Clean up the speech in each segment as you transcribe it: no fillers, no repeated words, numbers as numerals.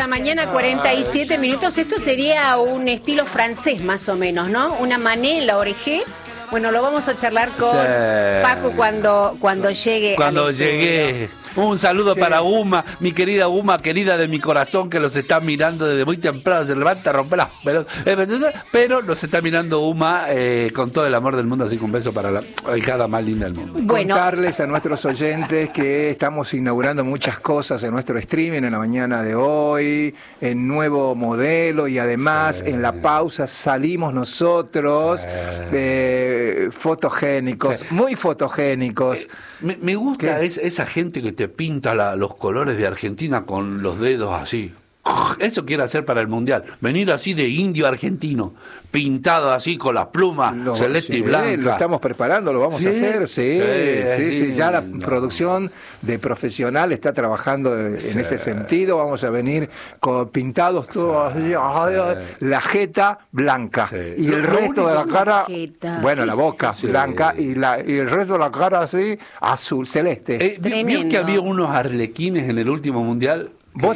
la mañana, 47 minutos. Esto sería un estilo francés, más o menos, ¿no? Una mané en la orejé. Bueno, lo vamos a charlar con Facu cuando llegue. Cuando llegue. Un saludo para Uma, mi querida Uma, querida de mi corazón, que los está mirando desde muy temprano, se levanta a romper las pelotas, pero nos está mirando Uma con todo el amor del mundo, así que un beso para la hijada más linda del mundo. Bueno. Contarles a nuestros oyentes que estamos inaugurando muchas cosas en nuestro streaming en la mañana de hoy, en nuevo modelo, y además en la pausa salimos nosotros fotogénicos, muy fotogénicos. Me gusta esa gente que te pinta los colores de Argentina con los dedos así. Eso quiere hacer para el Mundial. Venir así de indio argentino, pintado así con las plumas celeste y blanca. Lo estamos preparando, lo vamos a hacer. Sí. Ya la producción de profesional está trabajando en ese sentido. Vamos a venir pintados todos así, la jeta blanca y el resto de la cara, bueno, la boca blanca y el resto de la cara así azul, celeste. ¿Vio que había unos arlequines en el último Mundial?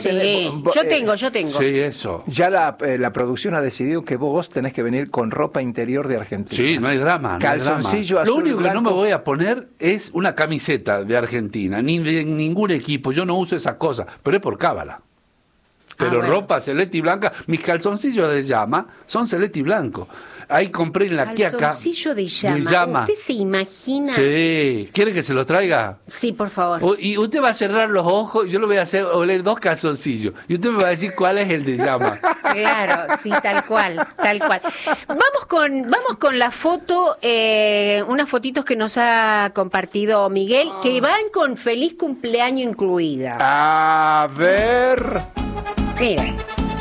Yo tengo. Sí, eso. Ya la producción ha decidido que vos tenés que venir con ropa interior de Argentina. Sí, no hay drama. Calzoncillo azul. Lo único blanco. que no me voy a poner es una camiseta de Argentina, ni de ningún equipo. Yo no uso esas cosas, pero es por cábala. Pero ropa celeste y blanca, mis calzoncillos de llama son celeste y blanco. Ahí compré en la Quiaca. Calzoncillo de llama. ¿Usted se imagina? Sí. ¿Quiere que se lo traiga? Sí, por favor. Y usted va a cerrar los ojos y yo le voy a hacer oler 2 calzoncillos. Y usted me va a decir cuál es el de llama. Claro, sí, tal cual. Vamos con la foto, unas fotitos que nos ha compartido Miguel, que van con feliz cumpleaños incluida. A ver. Miren.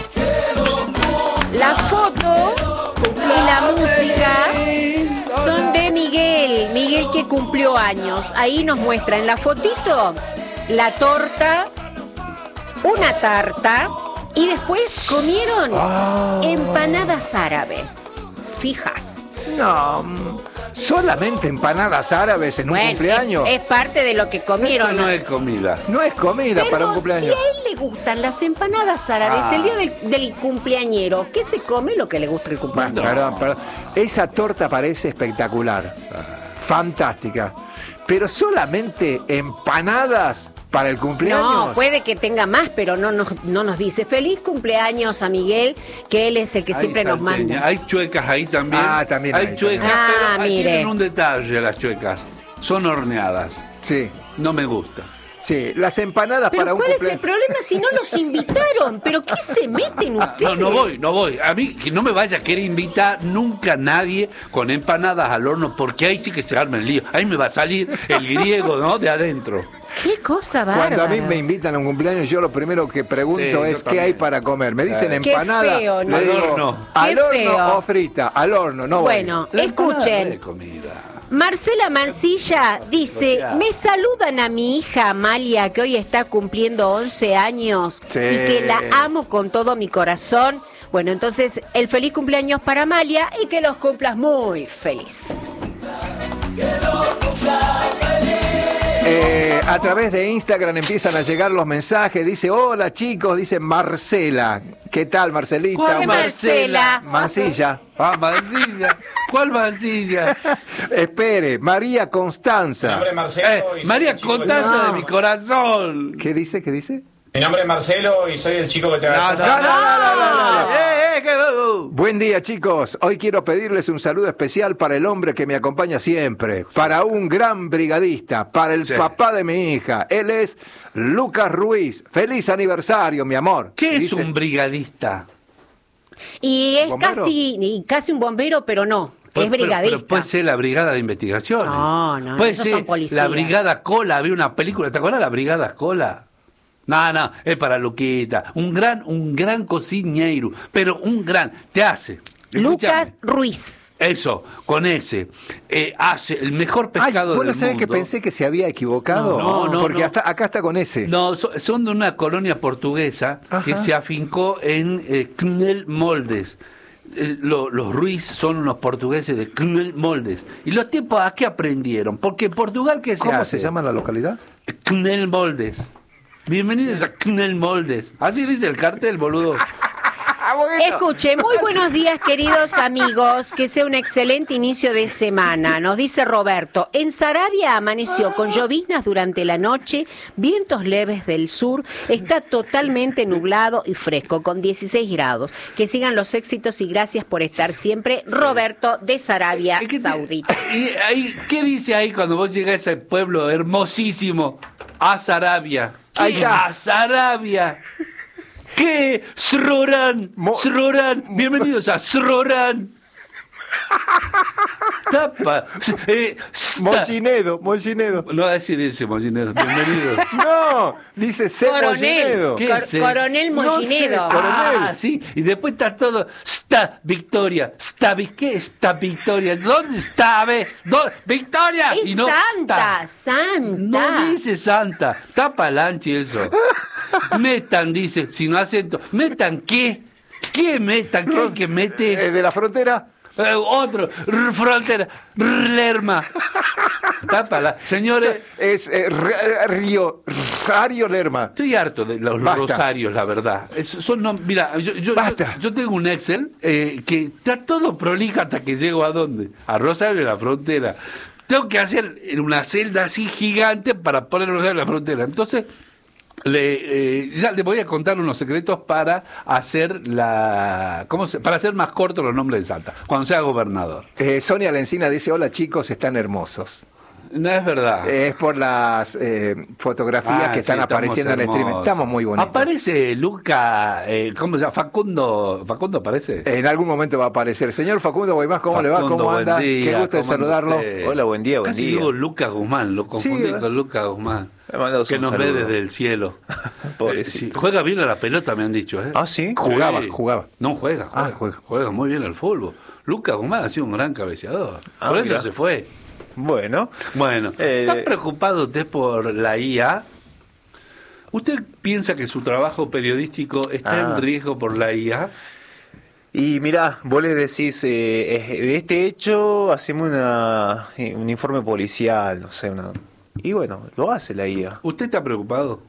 La foto y la música son de Miguel que cumplió años. Ahí nos muestra en la fotito la torta, una tarta, y después comieron empanadas árabes. Fijas. No, solamente empanadas árabes en un cumpleaños. Es parte de lo que comieron. Eso no es comida. No es comida pero para un cumpleaños. Si a él le gustan las empanadas árabes, el día del cumpleañero, ¿qué se come? Lo que le gusta el cumpleaños. Perdón. Esa torta parece espectacular. Fantástica. Pero solamente empanadas para el cumpleaños. No, puede que tenga más, pero no nos dice. Feliz cumpleaños a Miguel, que él es el que siempre nos manda. Hay chuecas ahí también. También hay chuecas, pero mire. tienen un detalle las chuecas. Son horneadas. Sí. No me gusta. Sí, las empanadas pero para un cumpleaños. cumpleaños. ¿Cuál es el problema si no los invitaron? ¿Pero qué se meten ustedes? No voy. A mí que no me vaya a querer invitar nunca nadie con empanadas al horno, porque ahí sí que se arma el lío. Ahí me va a salir el griego, ¿no? De adentro. Qué cosa bárbara. Cuando a mí me invitan a un cumpleaños, yo lo primero que pregunto es ¿qué hay para comer? Me dicen empanada. Qué feo, ¿no? Le digo, al Qué horno feo. o frita, al horno, no bueno, voy. escuchen. Marcela Mancilla dice, me saludan a mi hija Amalia, que hoy está cumpliendo 11 años y que la amo con todo mi corazón. Bueno, entonces, el feliz cumpleaños para Amalia y que los cumplas muy feliz. A través de Instagram empiezan a llegar los mensajes. Dice, hola chicos, dice Marcela. ¿Qué tal, Marcelita? ¿Cuál Marcela? Mancilla. Mancilla. ¿Cuál Mancilla? Espere, María Constanza. Mi nombre es Marcelo. María Constanza de mi corazón. ¿Qué dice? Mi nombre es Marcelo y soy el chico que te va a No. Buen día, chicos. Hoy quiero pedirles un saludo especial para el hombre que me acompaña siempre, para un gran brigadista, para el papá de mi hija. Él es Lucas Ruiz. Feliz aniversario, mi amor. ¿Qué es un brigadista? Y es casi un bombero, pero no. Es brigadista. Pero puede ser la brigada de investigación. No, puede esos ser son policías. La brigada Cola. Había una película, ¿te acuerdas de la brigada Cola? No, es para Luquita. Un gran cocinero, pero te hace. Lucas Ruiz. Eso, con ese. Hace el mejor pescado del mundo. ¿Sabés que pensé que se había equivocado? No. Porque acá está con ese. No, son de una colonia portuguesa que se afincó en Knel Moldes. Los Ruiz son unos portugueses de Knel Moldes. ¿Y los tipos a qué aprendieron? Porque en Portugal, ¿qué se hace? ¿Cómo se llama la localidad? Knel Moldes. Bienvenidos a Knel Moldes. Así dice el cartel, boludo. Escuche, muy buenos días, queridos amigos. Que sea un excelente inicio de semana. Nos dice Roberto. En Saravia amaneció con lloviznas durante la noche, vientos leves del sur. Está totalmente nublado y fresco, con 16 grados. Que sigan los éxitos y gracias por estar siempre. Roberto de Saravia Saudita. ¿Y ahí, qué dice ahí cuando vos llegás a ese pueblo hermosísimo? A Saravia. Ahí está. A Saravia. ¿Qué? Sroran, Sroran, bienvenidos a Sroran. Tapa. Mollinedo. No, así dice Mollinedo, bienvenidos. No, dice C. Mollinedo. ¿Qué es? Coronel Mollinedo. No sé, coronel. Ah, sí, y después está todo. Está Victoria. ¿Qué está Victoria? ¿Dónde está? Victoria. Es y no Santa, está. Santa. No dice Santa. Tapa Lanchi eso. Metan, dice, sin acento. ¿Metan qué? ¿Qué metan? ¿Qué es que mete? ¿De la frontera? Otro. Frontera. Lerma. Tápala. Señores. Es Río Lerma. Estoy harto de los Basta. rosarios, la verdad. Mira, Basta. yo tengo un Excel que está todo prolija hasta que llego a dónde. A Rosario de la Frontera. Tengo que hacer una celda así gigante para poner Rosario de la Frontera. Entonces, ya le voy a contar unos secretos para hacer para hacer más cortos los nombres de Salta, cuando sea gobernador. Sonia Lencina dice, hola chicos, están hermosos. No es verdad. Es por las fotografías que están apareciendo en el stream. Estamos muy bonitos. Aparece Luca, ¿cómo se llama? Facundo aparece. En algún momento va a aparecer. Señor Facundo Guaymás, ¿cómo le va? ¿Cómo Facundo, anda? buen día, Qué gusto de ¿cómo anda saludarlo. usted? Hola, buen día, buen Casi día. digo Lucas Guzmán, lo confundí Sí, con Lucas Guzmán. Me mandas Que un nos ve saludo. desde el cielo. Pobrecito. Sí, juega bien a la pelota, me han dicho. Ah, ¿sí? Jugaba. No, juega. Juega muy bien al fútbol. Lucas Guzmán ha sido un gran cabeceador. Ah, Por eso mira. se fue. Bueno. Bueno, ¿está preocupado usted por la IA? ¿Usted piensa que su trabajo periodístico está en riesgo por la IA? Y mirá, vos le decís, de este hecho hacemos un informe policial, no sé, y bueno, lo hace la IA. ¿Usted está preocupado?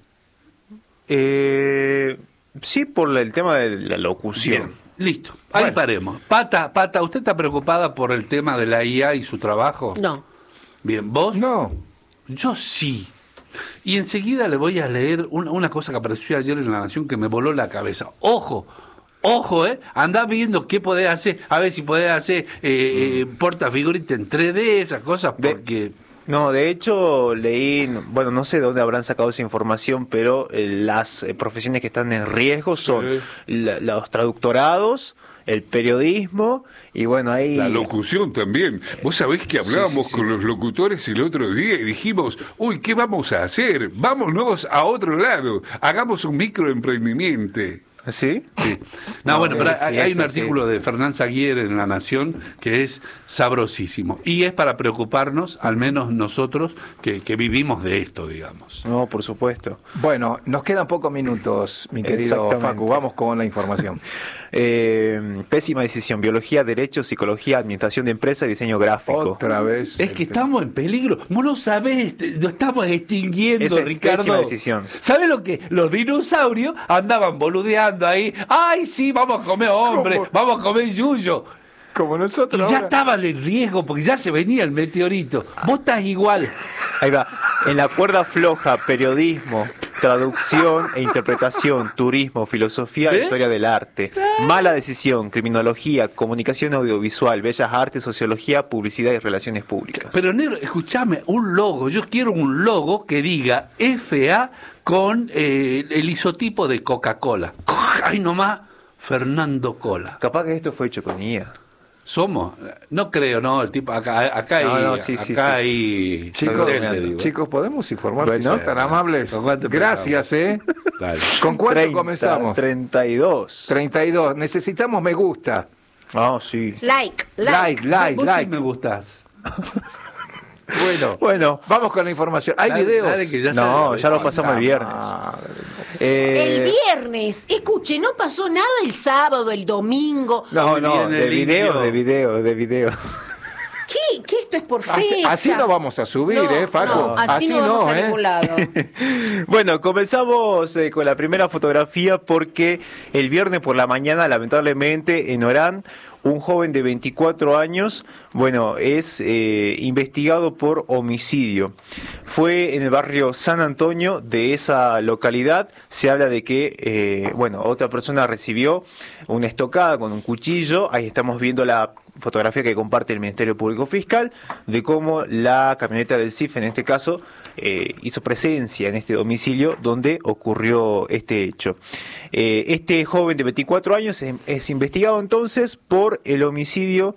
Sí, por el tema de la locución. Bien, listo. Ahí Bueno. paremos. Pata, ¿usted está preocupada por el tema de la IA y su trabajo? No. Bien, ¿vos? No. Yo sí. Y enseguida le voy a leer una cosa que apareció ayer en La Nación que me voló la cabeza. Ojo, andá viendo qué podés hacer, a ver si podés hacer portafigurita en 3D, esas cosas, porque... No, de hecho leí, bueno, no sé de dónde habrán sacado esa información, pero las profesiones que están en riesgo son los traductorados, el periodismo y bueno, ahí... La locución también. Vos sabés que hablábamos con los locutores el otro día y dijimos, uy, ¿qué vamos a hacer? Vámonos a otro lado, hagamos un microemprendimiento. ¿Sí? Sí. No, bueno, pero sí, hay un sí, artículo de Fernán Zaguier en La Nación que es sabrosísimo. Y es para preocuparnos, al menos nosotros, que vivimos de esto, digamos. No, por supuesto. Bueno, nos quedan pocos minutos, mi querido Exactamente. Facu. Vamos con la información. Pésima decisión. Biología, Derecho, Psicología, Administración de Empresa y Diseño Gráfico. Otra vez. Es que estamos en peligro. Vos no sabés, lo estamos extinguiendo, Esa es Ricardo. pésima decisión. ¿Sabés lo que? Los dinosaurios andaban boludeando ahí. ¡Ay, sí, vamos a comer hombre! ¿Cómo? ¡Vamos a comer yuyo! Como Y nosotros. ya ahora. estaban en riesgo porque ya se venía el meteorito. Vos estás igual. Ahí va. En la cuerda floja, periodismo, traducción e interpretación, turismo, filosofía e historia del arte. Mala decisión, criminología, comunicación audiovisual, bellas artes, sociología, publicidad y relaciones públicas. Pero, negro, escúchame, un logo. Yo quiero un logo que diga FA con el isotipo de Coca-Cola. Ahí nomás, Fernando Cola. Capaz que esto fue hecho con IA. ¿Somos? No creo, no, el tipo, acá No, hay, no, sí, sí, acá sí. hay... Chicos, chicos, ¿podemos informar si Bueno, son tan amables? ¿con cuánto Gracias, Dale. ¿Con cuánto 30, comenzamos? 32. 32. Necesitamos me gusta. Ah, sí. Like. Vos sí me gustás. Bueno, vamos con la información. ¿Hay Dale, videos? dale, que ya No, sale. ya lo pasamos el viernes. El viernes, escuche, no pasó nada el sábado, el domingo. No, Muy no, bien, de el video, limpio. de video, de video. ¿Qué? que esto es por fecha. Así no vamos a subir, Facu. No, así no vamos a ningún lado. Bueno, comenzamos con la primera fotografía porque el viernes por la mañana, lamentablemente, en Orán, un joven de 24 años, bueno, es investigado por homicidio. Fue en el barrio San Antonio de esa localidad. Se habla de que, otra persona recibió una estocada con un cuchillo. Ahí estamos viendo la fotografía que comparte el Ministerio Público Fiscal de cómo la camioneta del CIF, en este caso, hizo presencia en este domicilio donde ocurrió este hecho. Este joven de 24 años es investigado entonces por el homicidio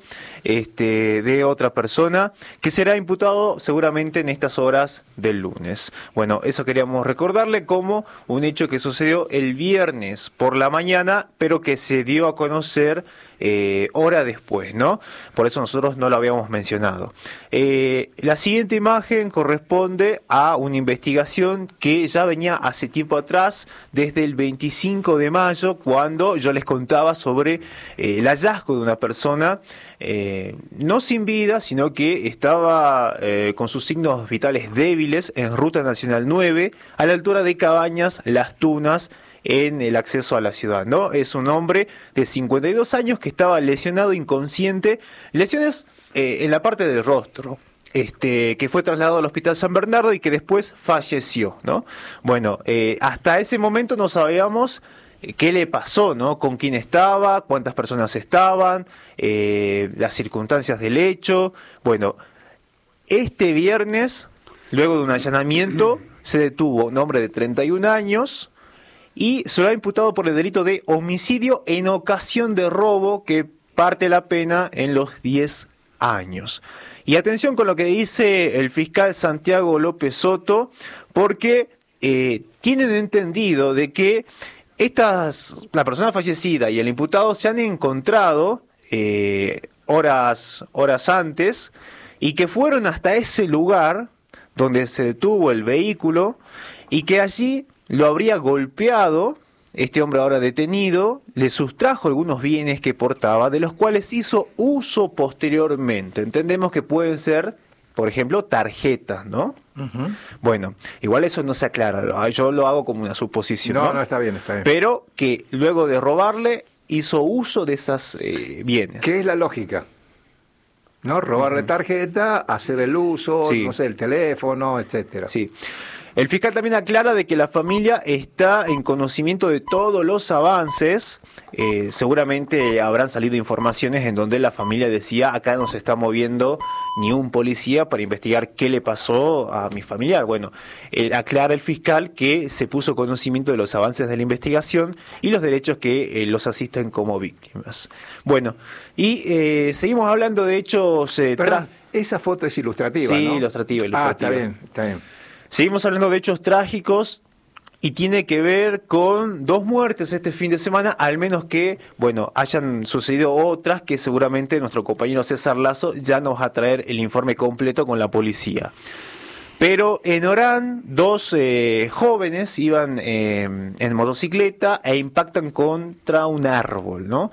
de otra persona que será imputado seguramente en estas horas del lunes. Bueno, eso queríamos recordarle como un hecho que sucedió el viernes por la mañana, pero que se dio a conocer hora después, ¿no? Por eso nosotros no lo habíamos mencionado. La siguiente imagen corresponde a una investigación que ya venía hace tiempo atrás, desde el 25 de mayo, cuando yo les contaba sobre el hallazgo de una persona, no sin vida, sino que estaba con sus signos vitales débiles en Ruta Nacional 9, a la altura de Cabañas, Las Tunas, en el acceso a la ciudad, ¿no? Es un hombre de 52 años que estaba lesionado, inconsciente, lesiones en la parte del rostro, que fue trasladado al Hospital San Bernardo y que después falleció, ¿no? Bueno, hasta ese momento no sabíamos qué le pasó, ¿no? Con quién estaba, cuántas personas estaban, las circunstancias del hecho. Bueno, este viernes, luego de un allanamiento, se detuvo un hombre de 31 años y se lo ha imputado por el delito de homicidio en ocasión de robo, que parte la pena en los 10 años. Y atención con lo que dice el fiscal Santiago López Soto, porque tienen entendido de que la persona fallecida y el imputado se han encontrado horas antes y que fueron hasta ese lugar donde se detuvo el vehículo y que allí lo habría golpeado, este hombre ahora detenido, le sustrajo algunos bienes que portaba, de los cuales hizo uso posteriormente. Entendemos que pueden ser, por ejemplo, tarjetas, ¿no? Uh-huh. Bueno, igual eso no se aclara, yo lo hago como una suposición. No, está bien. Pero que luego de robarle, hizo uso de esas bienes. ¿Qué es la lógica? ¿No? Robarle tarjeta, hacer el uso, sí, no sé, el teléfono, etcétera. Sí. El fiscal también aclara de que la familia está en conocimiento de todos los avances. Seguramente habrán salido informaciones en donde la familia decía: acá no se está moviendo ni un policía para investigar qué le pasó a mi familiar. Bueno, aclara el fiscal que se puso conocimiento de los avances de la investigación y los derechos que los asisten como víctimas. Bueno, y seguimos hablando de hechos... Perdón, esa foto es ilustrativa, sí, ¿no? ilustrativa. Ah, está bien. Seguimos hablando de hechos trágicos y tiene que ver con 2 muertes este fin de semana, al menos que, hayan sucedido otras que seguramente nuestro compañero César Lazo ya nos va a traer el informe completo con la policía. Pero en Orán, 2 jóvenes iban en motocicleta e impactan contra un árbol, ¿no?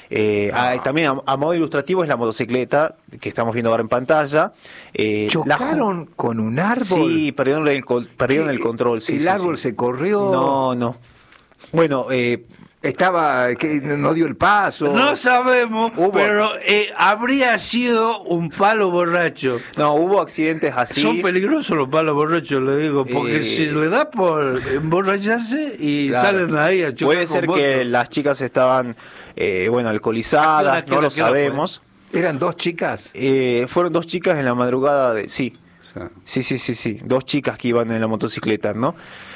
También a modo ilustrativo es la motocicleta que estamos viendo ahora en pantalla. ¿Chocaron con un árbol? Sí, perdieron el control. Sí, ¿El árbol se corrió? No. Bueno, estaba, que no dio el paso. No sabemos, pero habría sido un palo borracho. No, hubo accidentes así. Son peligrosos los palos borrachos, le digo, porque si le da por emborracharse y claro, salen ahí a chocar. Puede ser que las chicas estaban, alcoholizadas, no lo sabemos. ¿Eran 2 chicas? Fueron 2 chicas en la madrugada de... Sí, 2 chicas que iban en la motocicleta, ¿no?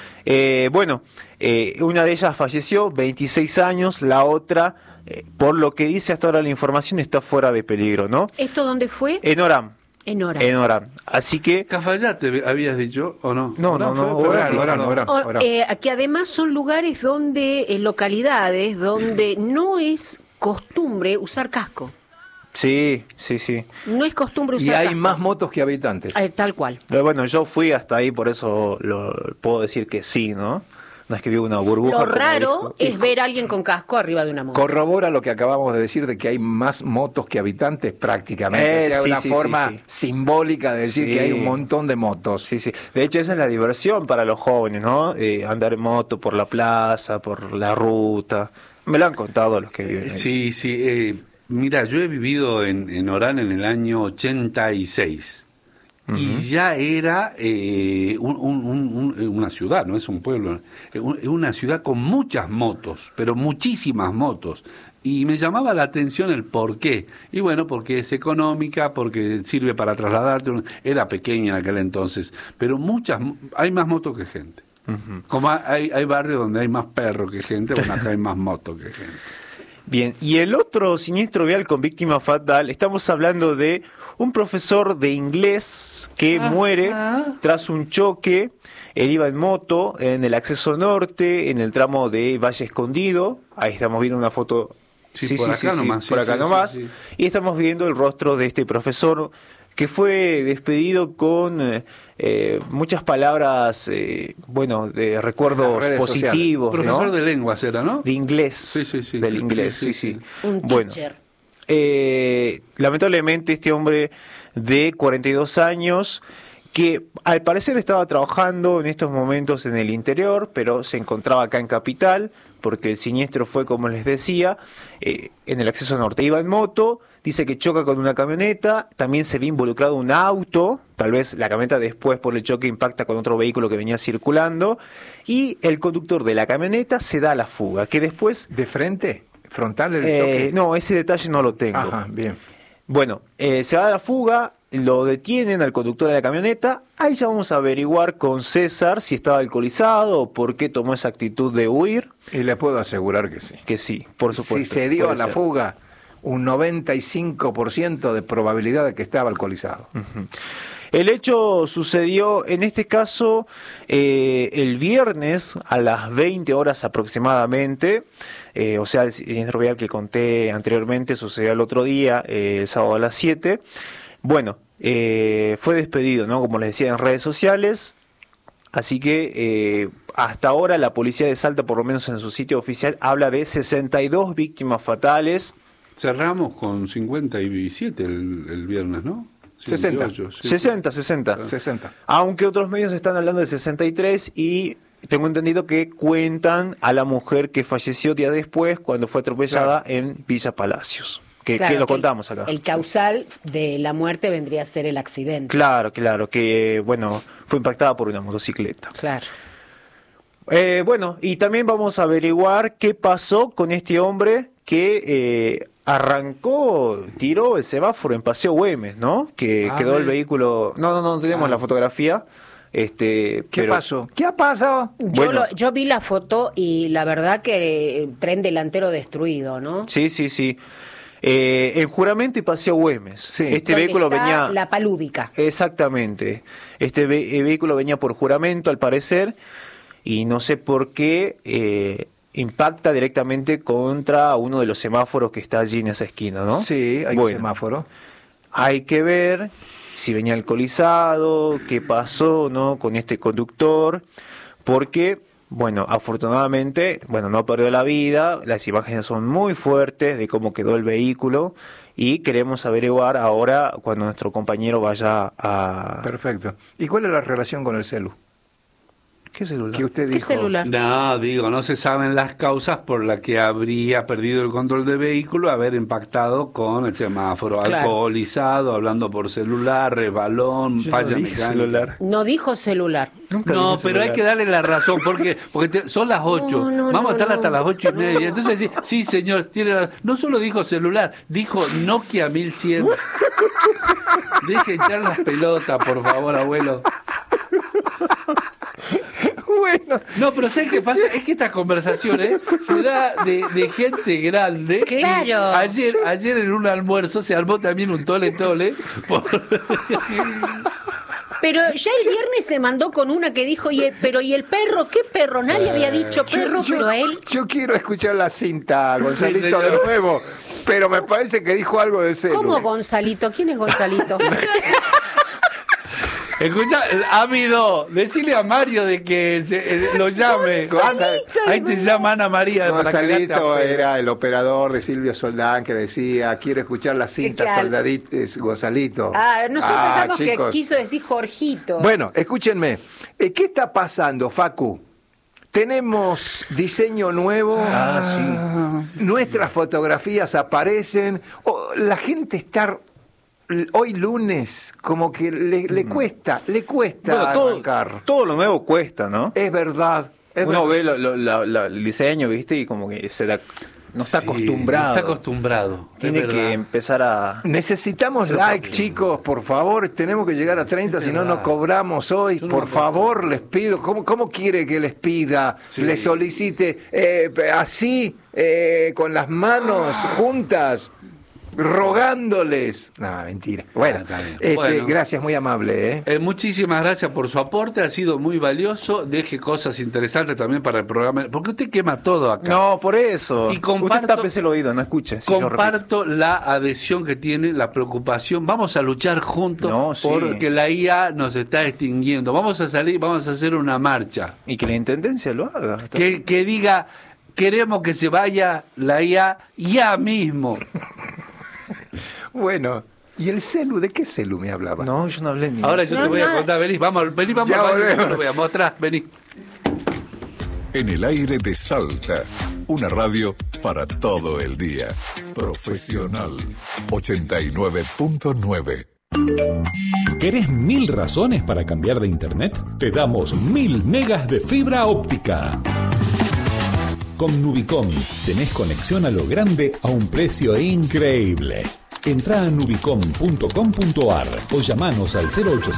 Una de ellas falleció, 26 años, la otra, por lo que dice hasta ahora la información, está fuera de peligro, ¿no? ¿Esto dónde fue? En Orán. En Orán. Así que... Cafayate, ¿habías dicho o no? No. Orán. Que además son lugares donde, localidades donde no es costumbre usar casco. Sí. No es costumbre usar casco. Y hay más motos que habitantes. Tal cual. Pero bueno, yo fui hasta ahí, por eso puedo decir que sí, ¿no? no es que vivo una burbuja. Lo como raro dijo. es ver a alguien con casco arriba de una moto. Corrobora lo que acabamos de decir de que hay más motos que habitantes prácticamente. O sea, Sí, una sí, forma sí, sí. simbólica de decir Sí. que hay un montón de motos. Sí, sí. De hecho, esa es la diversión para los jóvenes, ¿no? Andar en moto por la plaza, por la ruta. Me lo han contado los que viven ahí. Sí, sí. Mira, yo he vivido en Orán en el año 86. Y ya era una ciudad, no es un pueblo, una ciudad con muchas motos, pero muchísimas motos. Y me llamaba la atención el por qué. Y bueno, porque es económica, porque sirve para trasladarte. Era pequeña en aquel entonces, pero hay más motos que gente. Como hay barrios donde hay más perros que gente, bueno, acá hay más motos que gente. Bien, y el otro siniestro vial con víctima fatal, estamos hablando de un profesor de inglés que muere tras un choque. Él iba en moto en el acceso norte, en el tramo de Valle Escondido. Ahí estamos viendo una foto. Sí, por acá nomás. Por acá nomás. Y estamos viendo el rostro de este profesor que fue despedido con muchas palabras, de recuerdos positivos. Profesor ¿no? de lenguas era, ¿no? De inglés. Sí. Del inglés, Sí. sí. Un Bueno, teacher. lamentablemente este hombre de 42 años, que al parecer estaba trabajando en estos momentos en el interior, pero se encontraba acá en Capital, porque el siniestro fue, como les decía, en el acceso norte. Iba en moto, dice que choca con una camioneta, también se ve involucrado un auto, tal vez la camioneta después por el choque impacta con otro vehículo que venía circulando, y el conductor de la camioneta se da a la fuga, que después... ¿De frente? ¿Frontal el choque? No, ese detalle no lo tengo. Ajá, bien. Bueno, se va a la fuga, lo detienen al conductor de la camioneta, ahí ya vamos a averiguar con César si estaba alcoholizado o por qué tomó esa actitud de huir. Y le puedo asegurar que sí. Que sí, por supuesto. Si se dio puede a la ser. fuga, un 95% de probabilidad de que estaba alcoholizado. El hecho sucedió, en este caso, el viernes a las 20 horas aproximadamente, o sea, el siniestro vial que conté anteriormente sucedió el otro día, el sábado a las 7. Bueno, fue despedido, ¿no? Como les decía, en redes sociales. Así que hasta ahora la policía de Salta, por lo menos en su sitio oficial, habla de 62 víctimas fatales. Cerramos con 57 el viernes, ¿no? 60. 58, 60. Aunque otros medios están hablando de 63 y tengo entendido que cuentan a la mujer que falleció días después cuando fue atropellada en Villa Palacios. Que lo contamos acá. El causal de la muerte vendría a ser el accidente. Claro, que bueno, fue impactada por una motocicleta. Claro. Bueno, y también vamos a averiguar qué pasó con este hombre que tiró el semáforo en Paseo Güemes, ¿no? Que quedó el vehículo... No tenemos la fotografía. ¿Qué pasó? ¿Qué ha pasado? Yo vi la foto y la verdad que el tren delantero destruido, ¿no? Sí. En Juramento y Paseo Güemes. Sí. Este Donde vehículo está venía... la palúdica. Exactamente. Este vehículo venía por Juramento, al parecer, y no sé por qué impacta directamente contra uno de los semáforos que está allí en esa esquina, ¿no? Sí, hay un semáforo. Hay que ver si venía alcoholizado, qué pasó, ¿no? Con este conductor, porque... Bueno, afortunadamente, no perdió la vida, las imágenes son muy fuertes de cómo quedó el vehículo y queremos averiguar ahora cuando nuestro compañero vaya a... Perfecto. ¿Y cuál es la relación con el celu? ¿Qué celular? ¿Qué usted ¿Qué dijo? celular? No se saben las causas por las que habría perdido el control del vehículo, haber impactado con el semáforo, Claro. Alcoholizado, hablando por celular, resbalón, Yo falla no dije mecánica. celular. No dijo celular. Nunca No, dije pero hay celular. que darle la razón, porque son las 8. No, Vamos a estar no. hasta las 8:30. Entonces, sí, señor, tiene razón. No solo dijo celular, dijo Nokia 1100. Deje echar las pelotas, por favor, abuelo. Bueno, No, pero ¿sabes qué pasa? Es que estas conversaciones se da de gente grande. Claro. Y ayer en un almuerzo se armó también un tole-tole. Pero ya el viernes se mandó con una que dijo, ¿y el perro? ¿Qué perro? Nadie había dicho perro, pero él... yo quiero escuchar la cinta, Gonzalito, Sí, señor. de nuevo, pero me parece que dijo algo de celu. ¿Cómo Gonzalito? ¿Quién es Gonzalito? Escucha, Ávido, decile a Mario de que lo llame. Ahí te llama Ana María. Gonzalito era el operador de Silvio Soldán que decía, quiero escuchar la cinta, soldaditos, Gonzalito. Nosotros pensamos chicos. que quiso decir Jorgito. Bueno, escúchenme, ¿qué está pasando, Facu? Tenemos diseño nuevo, Sí. Nuestras fotografías aparecen, la gente está... Hoy lunes, como que le cuesta arrancar. Todo lo nuevo cuesta, ¿no? Es verdad. Uno ve el diseño, ¿viste? Y como que no está acostumbrado. Está acostumbrado. Tiene que empezar a... Necesitamos like, chicos, por favor. Tenemos que llegar a 30, si no cobramos hoy. Por favor, les pido. ¿Cómo quiere que les pida? Sí. Les solicite así, con las manos juntas, rogándoles. No, mentira. Bueno, gracias, muy amable. Muchísimas gracias por su aporte, ha sido muy valioso. Deje cosas interesantes también para el programa, porque usted quema todo acá. No, por eso. Y comparto, usted tápese el oído, no escuche. Comparto la adhesión que tiene, la preocupación. Vamos a luchar juntos porque la IA nos está extinguiendo. Vamos a salir, vamos a hacer una marcha. Y que la intendencia lo haga. Que diga, queremos que se vaya la IA ya mismo. Bueno, ¿y el celu? ¿De qué celu me hablaba? No, yo no hablé ni. Ahora yo te voy a contar, vení, vamos ya volvemos. Lo voy a mostrar, vení. En el aire de Salta, una radio para todo el día. Profesional 89.9. ¿Querés 1000 razones para cambiar de internet? Te damos 1000 megas de fibra óptica. Con Nubicom tenés conexión a lo grande a un precio increíble. Entrá a nubicom.com.ar o llamanos al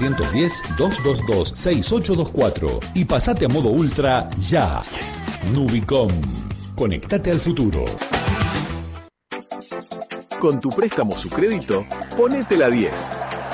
0810-222-6824 y pasate a modo ultra ya. Nubicom. Conectate al futuro. Con tu préstamo Sucrédito, ponete la 10.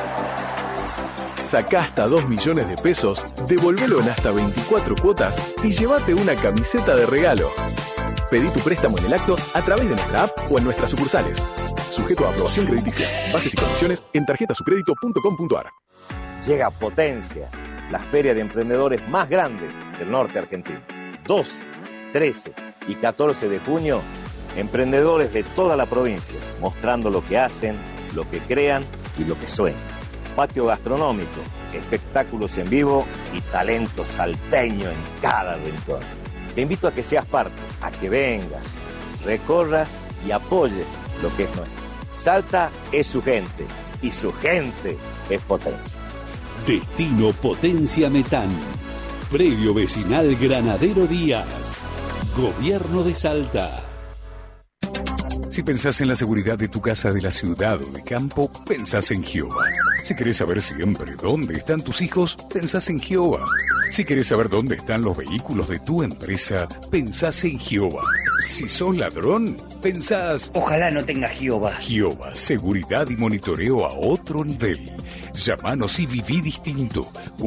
Sacá hasta 2 millones de pesos, devolvelo en hasta 24 cuotas y llévate una camiseta de regalo. Pedí tu préstamo en el acto a través de nuestra app o en nuestras sucursales. Sujeto a aprobación crediticia. Bases y condiciones en tarjetasucredito.com.ar. Llega Potencia, la feria de emprendedores más grande del norte argentino. 12, 13 y 14 de junio, emprendedores de toda la provincia, mostrando lo que hacen, lo que crean y lo que sueñan. Patio gastronómico, espectáculos en vivo y talento salteño en cada rincón. Te invito a que seas parte, a que vengas, recorras y apoyes lo que es nuestro. Salta es su gente y su gente es Potencia. Destino Potencia Metán. Predio Vecinal Granadero Díaz. Gobierno de Salta. Si pensás en la seguridad de tu casa de la ciudad o de campo, pensás en Gioba. Si querés saber siempre dónde están tus hijos, pensás en Gioba. Si querés saber dónde están los vehículos de tu empresa, pensás en Gioba. Si sos ladrón, pensás... Ojalá no tenga Gioba. Gioba, seguridad y monitoreo a otro nivel. Llámanos y viví distinto.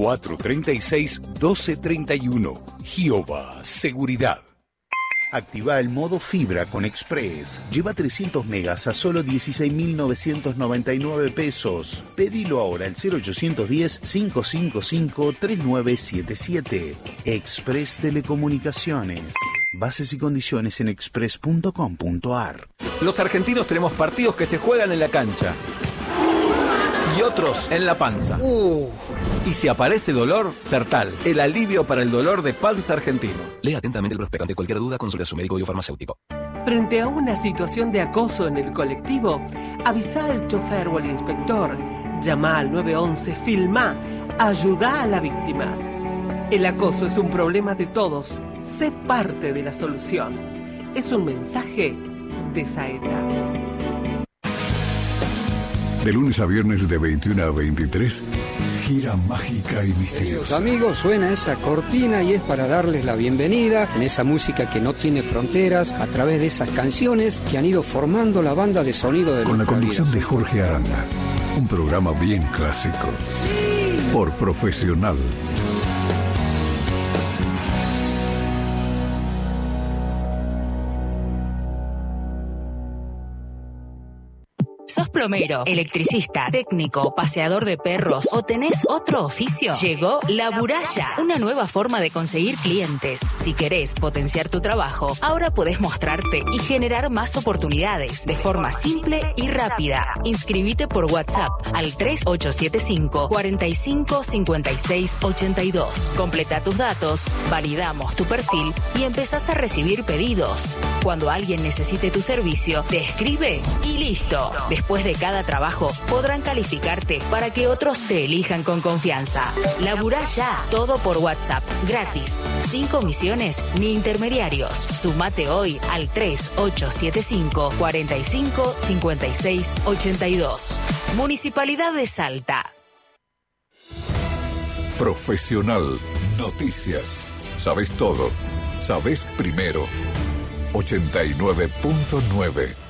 436-1231. Gioba, seguridad. Activa el modo fibra con Express. Lleva 300 megas a solo 16.999 pesos. Pedilo ahora al 0810-555-3977. Express Telecomunicaciones. Bases y condiciones en express.com.ar. Los argentinos tenemos partidos que se juegan en la cancha y otros en la panza. Y si aparece dolor, Sertal, el alivio para el dolor de panza argentino. Lea atentamente el prospecto. Ante cualquier duda, consulte a su médico y o farmacéutico. Frente a una situación de acoso en el colectivo, avisa al chofer o al inspector. Llama al 911, filmá, ayuda a la víctima. El acoso es un problema de todos. Sé parte de la solución. Es un mensaje de Saeta. De lunes a viernes de 21 a 23, gira mágica y misteriosa. Amigos, suena esa cortina y es para darles la bienvenida en esa música que no tiene fronteras a través de esas canciones que han ido formando la banda de sonido de con la conducción de Jorge Aranda. Un programa bien clásico. ¡Sí! Por Profesional. ¿Sos plomero, electricista, técnico, paseador de perros o tenés otro oficio? Llegó La Buralla, una nueva forma de conseguir clientes. Si querés potenciar tu trabajo, ahora podés mostrarte y generar más oportunidades de forma simple y rápida. Inscribite por WhatsApp al 3875 45 56 82. Completa tus datos, validamos tu perfil y empezás a recibir pedidos. Cuando alguien necesite tu servicio, te escribe y listo. Después de cada trabajo, podrán calificarte para que otros te elijan con confianza. Laburá ya, todo por WhatsApp, gratis, sin comisiones ni intermediarios. Sumate hoy al 3875 45 56 82. Municipalidad de Salta. Profesional Noticias. Sabes todo. Sabes primero. 89.9